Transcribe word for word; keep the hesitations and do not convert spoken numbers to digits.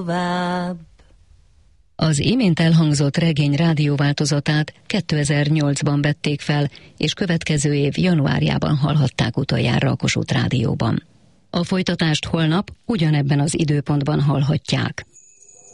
Az imént elhangzott regény rádióváltozatát kétezer-nyolcban vették fel, és következő év januárjában hallhatták utoljára a Kossuth Rádióban. A folytatást holnap ugyanebben az időpontban hallhatják.